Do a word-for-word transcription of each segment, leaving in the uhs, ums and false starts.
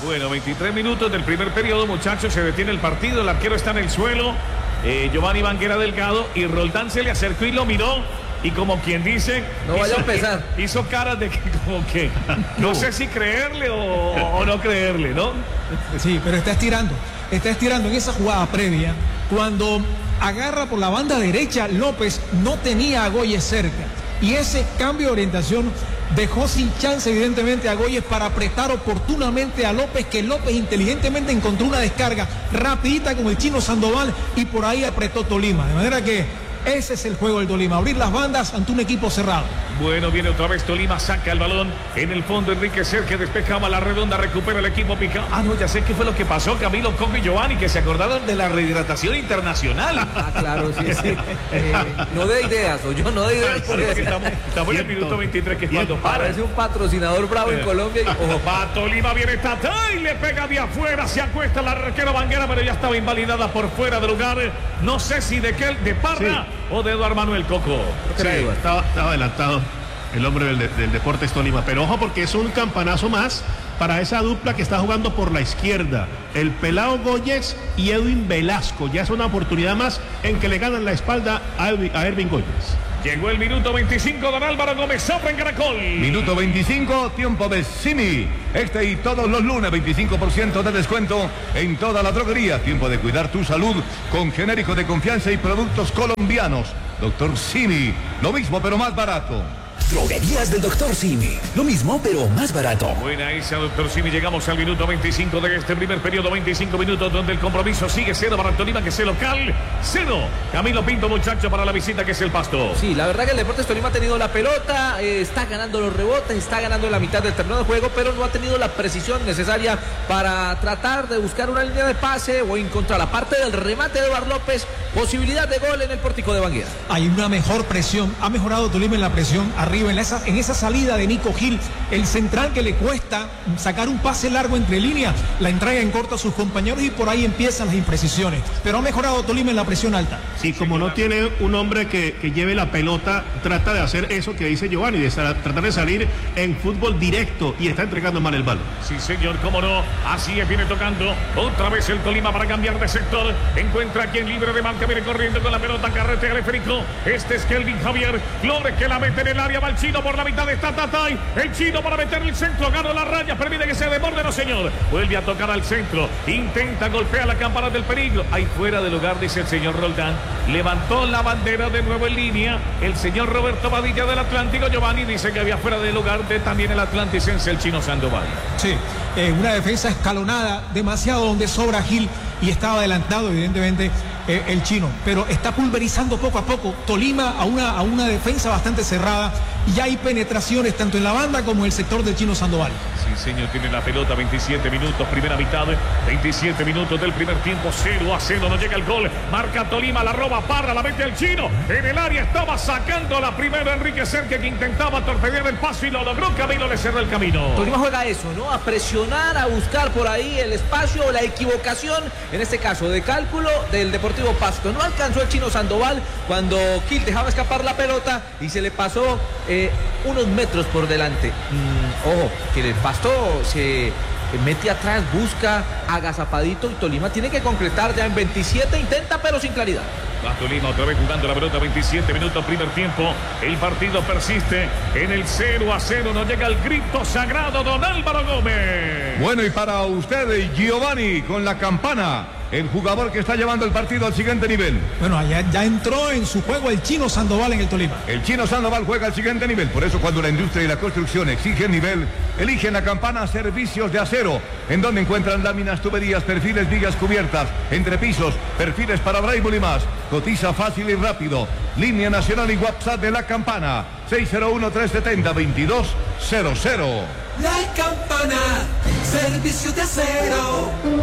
Bueno, veintitrés minutos del primer periodo, muchachos, se detiene el partido, el arquero está en el suelo, eh, Giovanni Banguera Delgado, y Roldán se le acercó y lo miró, y como quien dice... No vaya hizo, a empezar. Hizo caras de que como que, no, no sé si creerle o, o no creerle, ¿no? Sí, pero está estirando, está estirando en esa jugada previa, cuando agarra por la banda derecha, López no tenía a Goyes cerca, y ese cambio de orientación dejó sin chance evidentemente a Goyes para apretar oportunamente a López, que López inteligentemente encontró una descarga rapidita con el chino Sandoval y por ahí apretó Tolima, de manera que ese es el juego del Tolima, abrir las bandas ante un equipo cerrado. Bueno, viene otra vez Tolima, saca el balón en el fondo, Enrique Ser, despejaba la redonda, recupera el equipo picado. Ah, no, ya sé qué fue lo que pasó, Camilo, Congo y Giovanni, que se acordaron de la rehidratación internacional. Ah, claro, sí, sí. Eh, no de ideas, o yo no de ideas. Sí, sí, estamos, estamos en el minuto veintitrés, que es cuando para. Parece un patrocinador bravo en Colombia. Y, ojo, va Tolima, viene Tata y le pega de afuera, se acuesta la arquero Banguera, pero ya estaba invalidada por fuera de lugar. No sé si de qué, de Parra sí. o de Eduardo Manuel Coco. Sí, estaba, estaba adelantado el hombre del, del Deportes Tolima, pero ojo porque es un campanazo más para esa dupla que está jugando por la izquierda, el Pelao Goyes y Edwin Velasco. Ya es una oportunidad más en que le ganan la espalda a Edwin, a Ervin Goyes. Llegó el minuto veinticinco, don Álvaro Gómez, Sopra en Caracol. Minuto veinticinco, tiempo de Simi. Este y todos los lunes, veinticinco por ciento de descuento en toda la droguería. Tiempo de cuidar tu salud con genérico de confianza y productos colombianos. Doctor Simi, lo mismo pero más barato. Droguerías del doctor Simi. Lo mismo, pero más barato. Buena esa, doctor Simi. Llegamos al minuto veinticinco de este primer periodo. veinticinco minutos donde el compromiso sigue cero para Tolima, que es el local. Cero. Camilo Pinto, muchacho, para la visita, que es el Pasto. Sí, la verdad que el Deportes Tolima ha tenido la pelota, eh, está ganando los rebotes, está ganando en la mitad del terreno de juego, pero no ha tenido la precisión necesaria para tratar de buscar una línea de pase o encontrar, aparte del remate de Eduardo López, posibilidad de gol en el pórtico de Banguera. Hay una mejor presión. Ha mejorado Tolima en la presión arriba. En esa, en esa salida de Nico Gil, el central que le cuesta sacar un pase largo entre líneas, la entrega en corto a sus compañeros y por ahí empiezan las imprecisiones. Pero ha mejorado Tolima en la presión alta. Sí, como no tiene un hombre que, que lleve la pelota, trata de hacer eso que dice Giovanni, de sal, tratar de salir en fútbol directo y está entregando mal el balón. Sí, señor, cómo no. Así es, viene tocando otra vez el Tolima para cambiar de sector. Encuentra a quien libre de marca, viene corriendo con la pelota, carretera de Federico. Este es Kelvin Javier Flores, que la mete en el área, va el chino por la mitad, está Tatay, el chino para meter el centro, gana la raya, permite que se desborde, no señor, vuelve a tocar al centro, intenta golpear la campana del peligro, ahí fuera de lugar, dice el señor Roldán, levantó la bandera de nuevo en línea, el señor Roberto Badilla del Atlántico, Giovanni dice que había fuera de lugar de también el atlanticense, el chino Sandoval. Sí, eh, una defensa escalonada, demasiado donde sobra Gil y estaba adelantado evidentemente eh, el chino, pero está pulverizando poco a poco Tolima a una, a una defensa bastante cerrada y hay penetraciones tanto en la banda como en el sector del chino Sandoval. Sí, señor, tiene la pelota, veintisiete minutos, primera mitad, veintisiete minutos del primer tiempo, cero a cero, no llega el gol, marca Tolima, la roba Parra, la mete el chino, en el área estaba sacando la primera Enrique Cerque, que intentaba torpedear el paso y lo logró, Camilo le cerró el camino. Tolima juega eso, ¿no? A presionar, a buscar por ahí el espacio o la equivocación, en este caso de cálculo del Deportivo Pasto. No alcanzó el chino Sandoval cuando Gil dejaba escapar la pelota y se le pasó eh, unos metros por delante. Mm, ojo, que el Pasto se mete atrás, busca agazapadito y Tolima tiene que concretar ya en veintisiete, intenta pero sin claridad. Va Tolima otra vez jugando la pelota, veintisiete minutos, primer tiempo. El partido persiste en el cero a cero. No llega el grito sagrado, don Álvaro Gómez. Bueno, y para usted, Giovanni, con la campana, el jugador que está llevando el partido al siguiente nivel. Bueno, allá ya entró en su juego el chino Sandoval en el Tolima. El chino Sandoval juega al siguiente nivel. Por eso cuando la industria y la construcción exigen nivel, eligen la campana Servicios de Acero, en donde encuentran láminas, tuberías, perfiles, vigas cubiertas, entrepisos, perfiles para Braille y más. Cotiza fácil y rápido. Línea nacional y WhatsApp de la campana seis cero uno, tres siete cero, veintidós cero cero. La Campana, Servicios de Acero.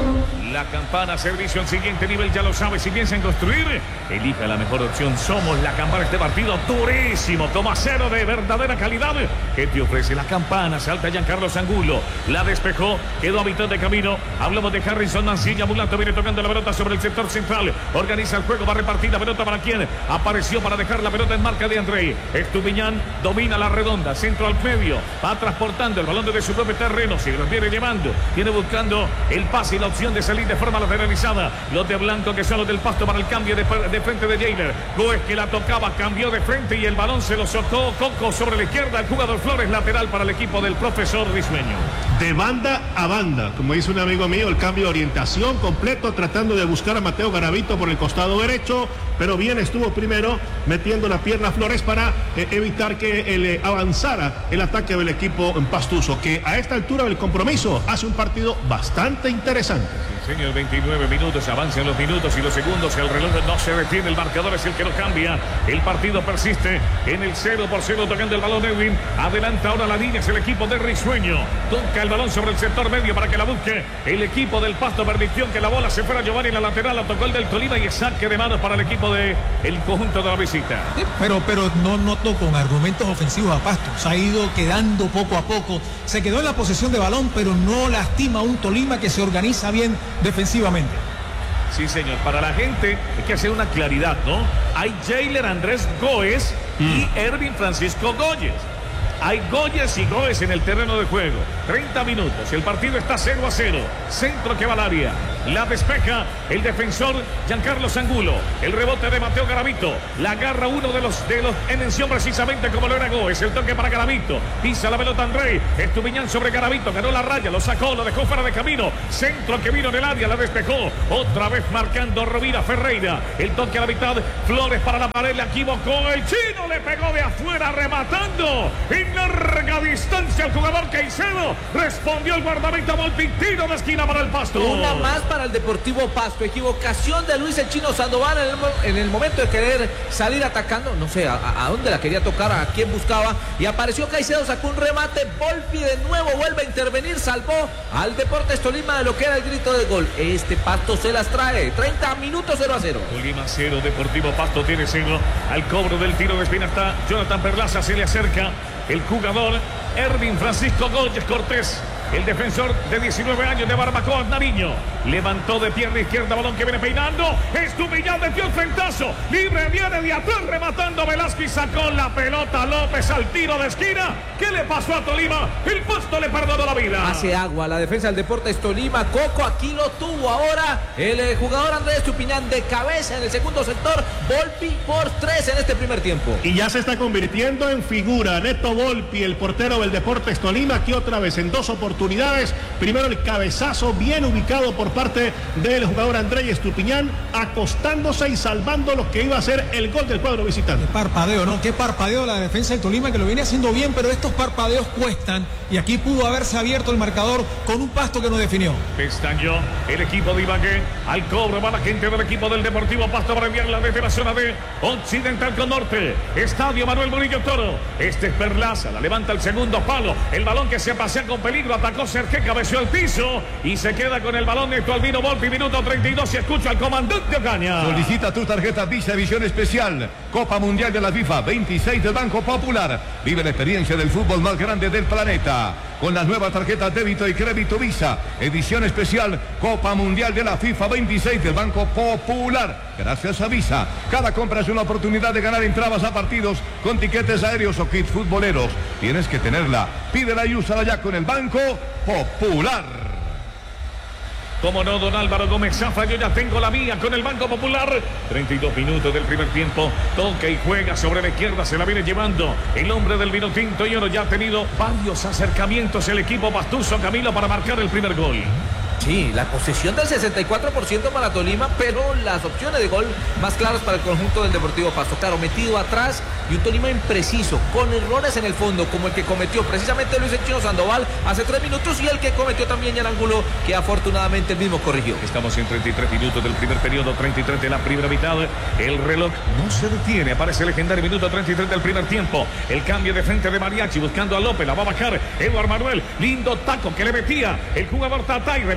La Campana, servicio al siguiente nivel, ya lo sabe. Si piensa en construir, elija la mejor opción. Somos La Campana. Este partido durísimo, como acero de verdadera calidad. ¿Qué te ofrece La Campana? Salta Giancarlo Angulo. La despejó, quedó a mitad de camino. Hablamos de Harrison Mancilla. Mulato viene tocando la pelota sobre el sector central. Organiza el juego, va a repartir la pelota para quien apareció para dejar la pelota en marca de André. Estupiñán domina la redonda, centro al medio. Va transportando el balón desde su propio terreno. Se lo viene llevando. Viene buscando el pase y la opción de salir de forma lateralizada. Los de blanco que son los del Pasto para el cambio de, de frente de Jailer. Goes que la tocaba, cambió de frente y el balón se lo socó Coco sobre la izquierda. El jugador Flores, lateral para el equipo del profesor Risueño. De banda a banda, como dice un amigo mío, el cambio de orientación completo, tratando de buscar a Mateo Garavito por el costado derecho, pero bien estuvo primero metiendo la pierna Flores para eh, evitar que eh, avanzara el ataque del equipo en Pastuso, que a esta altura del compromiso hace un partido bastante interesante. Sí, señor, veintinueve minutos, avanzan los minutos y los segundos, el reloj no se detiene, el marcador es el que no cambia, el partido persiste en el cero por cero, tocando el balón Edwin, adelanta ahora la línea, es el equipo de Risueño, toca el balón sobre el sector medio para que la busque, el equipo del Pasto permitió que la bola se fuera a Giovanni en la lateral, la tocó el del Tolima y es saque de manos para el equipo del conjunto de la visita. Sí, pero, pero no noto con argumentos ofensivos a Pasto, se ha ido quedando poco a poco, se quedó en la posesión de balón, pero no lastima a un Tolima que se organiza bien defensivamente. Sí, señor, para la gente hay que hacer una claridad, ¿no? Hay Jailer Andrés Goes mm. y Ervin Francisco Goyes. Hay Goyes y Goes en el terreno de juego. treinta minutos. El partido está cero a cero. Centro que va al área. La despeja el defensor Giancarlo Angulo. El rebote de Mateo Garavito. La agarra uno de los de los en mención precisamente como lo era Goes. El toque para Garavito. Pisa la pelota André. Estupiñán sobre Garavito. Ganó la raya. Lo sacó. Lo dejó fuera de camino. Centro que vino en el área. La despejó. Otra vez marcando Rovira Ferreira. El toque a la mitad. Flores para la pared. La equivocó. El chino le pegó de afuera rematando. En larga distancia el jugador Caicedo. Respondió el guardameta Volpi. Tiro de esquina para el Pasto. Una más para el Deportivo Pasto. Equivocación de Luis el Chino Sandoval en el, en el momento de querer salir atacando. No sé a, a dónde la quería tocar, a quién buscaba. Y apareció Caicedo, sacó un remate. Volpi de nuevo vuelve a intervenir. Salvó al Deportes Tolima de lo que era el grito de gol. Este Pasto se las trae. treinta minutos, cero a cero. Tolima cero, Deportivo Pasto tiene cero. Al cobro del tiro de espina está Jonathan Perlaza. Se le acerca el jugador Ervin Francisco Goyes Cortés. El defensor de diecinueve años de Barbacoa, Nariño. Levantó de pierna izquierda, balón que viene peinando. Estupiñán metió el frentazo. Libre viene de atrás, rematando Velázquez. Sacó la pelota López al tiro de esquina. ¿Qué le pasó a Tolima? El Pasto le perdonó la vida. Hace agua la defensa del Deportes Tolima. Coco aquí lo tuvo ahora. El eh, jugador Andrés Estupiñán de cabeza en el segundo sector. Volpi por tres en este primer tiempo. Y ya se está convirtiendo en figura. Neto Volpi, el portero del Deportes Tolima, aquí otra vez en dos oportunidades. Primero el cabezazo bien ubicado por parte del jugador André Estupiñán, acostándose y salvando lo que iba a ser el gol del cuadro visitante. Qué parpadeo, ¿no? Qué parpadeo la defensa del Tolima, que lo viene haciendo bien, pero estos parpadeos cuestan y aquí pudo haberse abierto el marcador con un Pasto que no definió. Pestañó el equipo de Ibagué. Al cobro va la gente del equipo del Deportivo Pasto para enviarla desde la zona de Occidental con Norte. Estadio Manuel Murillo Toro. Este es Perlaza, la levanta el segundo palo. El balón que se pasea con peligro. Atacó Sergé, cabeció al piso y se queda con el balón de Albino Volpi. Minuto treinta y dos y escucha al comandante Ocaña. Solicita tu tarjeta Visa Visión Especial. Copa Mundial de la FIFA veintiséis del Banco Popular. Vive la experiencia del fútbol más grande del planeta. Con las nuevas tarjetas débito y crédito Visa. Edición especial Copa Mundial de la FIFA veintiséis del Banco Popular. Gracias a Visa. Cada compra es una oportunidad de ganar entradas a partidos con tiquetes aéreos o kits futboleros. Tienes que tenerla. Pídela y úsala ya con el Banco Popular. Como no, don Álvaro Gómez Zafra, yo ya tengo la mía con el Banco Popular. treinta y dos minutos del primer tiempo. Toca y juega sobre la izquierda, se la viene llevando el hombre del vino tinto. Y ahora ya ha tenido varios acercamientos el equipo Pastuso, Camilo, para marcar el primer gol. Sí, la posesión del sesenta y cuatro por ciento para Tolima, pero las opciones de gol más claras para el conjunto del Deportivo Pasto. Claro, metido atrás y un Tolima impreciso, con errores en el fondo, como el que cometió precisamente Luis el Chino Sandoval hace tres minutos y el que cometió también Jan Angulo, que afortunadamente el mismo corrigió. Estamos en treinta y tres minutos del primer periodo, treinta y tres de la primera mitad. El reloj no se detiene, aparece el legendario minuto treinta y tres del primer tiempo. El cambio de frente de Mariachi buscando a López, la va a bajar Eduardo Manuel. Lindo taco que le metía el jugador Tatay, repite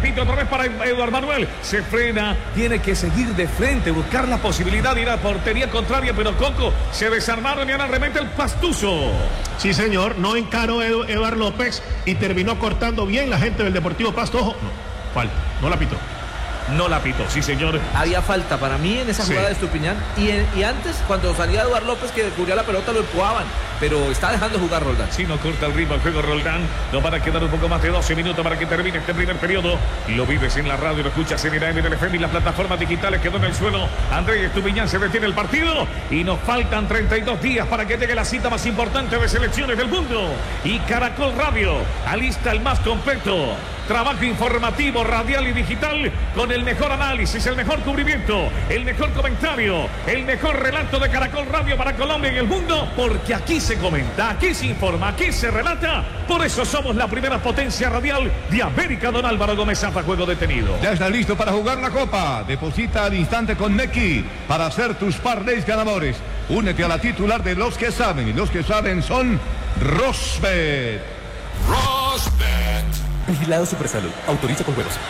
repite otra vez para Eduardo Manuel. Se frena, tiene que seguir de frente, buscar la posibilidad de ir a portería contraria, pero Coco se desarmaron y ahora remete el Pastuso. Sí, señor, no encaró Eduardo López y terminó cortando bien la gente del Deportivo Pasto. Ojo, no, falta, no la pitó. No la pitó, sí señor. Había falta para mí en esa jugada sí. de Estupiñán. Y, en, y antes, cuando salía Eduardo López, que cubría la pelota, lo empujaban. Pero está dejando jugar Roldán. Si no corta el ritmo el juego Roldán, nos van a quedar un poco más de doce minutos para que termine este primer periodo. Lo vives en la radio, lo escuchas en el A M del F M y las plataformas digitales. Quedó en el suelo Andrés Estupiñán, se detiene el partido. Y nos faltan treinta y dos días para que llegue la cita más importante de selecciones del mundo. Y Caracol Radio alista el más completo trabajo informativo, radial y digital con el mejor análisis, el mejor cubrimiento, el mejor comentario, el mejor relato de Caracol Radio para Colombia y el mundo, porque aquí se comenta, aquí se informa, aquí se relata. Por eso somos la primera potencia radial de América. Don Álvaro Gómez Zafra, juego detenido. Ya está listo para jugar la Copa. Deposita al instante con Nequi para hacer tus parlays ganadores. Únete a la titular de los que saben, y los que saben son Rosbet. Rosbet. Vigilado Supersalud. Autoriza con juegos.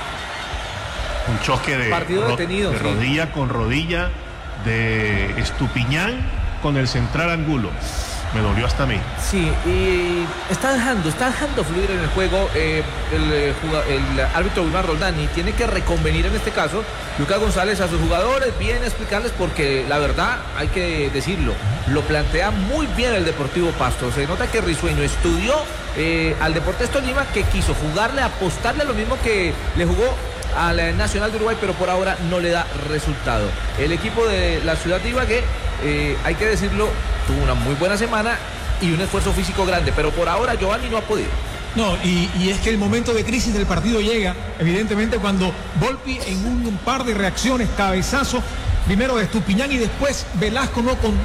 Un choque de, partido ro detenido, de sí. rodilla con rodilla de Estupiñán con el central Angulo. Me dolió hasta a mí. Sí, y está dejando, está dejando fluir en el juego eh, el, el, el árbitro Wilmar Roldán, y tiene que reconvenir en este caso Lucas González a sus jugadores, bien explicarles, porque la verdad, hay que decirlo, lo plantea muy bien el Deportivo Pasto. Se nota que Risueño estudió eh, al Deportes Tolima, que quiso jugarle, apostarle a lo mismo que le jugó al Nacional de Uruguay, pero por ahora no le da resultado. El equipo de la ciudad de Ibagué, eh, hay que decirlo, tuvo una muy buena semana y un esfuerzo físico grande, pero por ahora Giovanni no ha podido. No, y, y es que el momento de crisis del partido llega, evidentemente, cuando Volpi en un, un par de reacciones, cabezazo, primero de Estupiñán y después Velasco no con